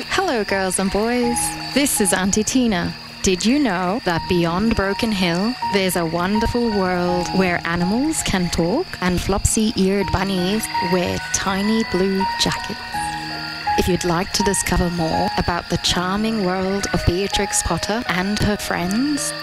Hello, girls and boys. This is Auntie Tina. Did you know that beyond Broken Hill, there's a wonderful world where animals can talk and flopsy-eared bunnies wear tiny blue jackets? If you'd like to discover more about the charming world of Beatrix Potter and her friends,